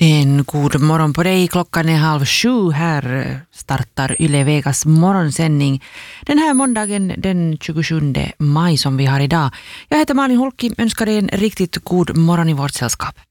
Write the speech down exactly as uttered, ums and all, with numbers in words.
En god morgon på dig. Klockan är halv sju. Här startar Yle Vegas morgonsändning den här måndagen den tjugosjunde maj som vi har idag. Jag heter Malin Holki. Önskar dig en riktigt god morgon i vårt sällskap.